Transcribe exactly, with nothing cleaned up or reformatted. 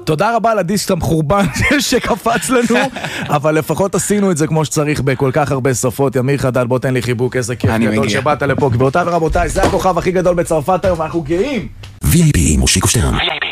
תודה רבה על הדיסק המחורבן שקפץ לנו, אבל לפחות עשינו את זה כמו שצריך בכל כך הרבה שפות. ימיר חדד, בוא תן לי חיבוק, איזה כיף גדול שבאת לפה. גבירותיי ורבותיי, זה הכוכב הכי גדול בצרפת היום, ואנחנו גאים. וי איי פי מושיקו שטרן.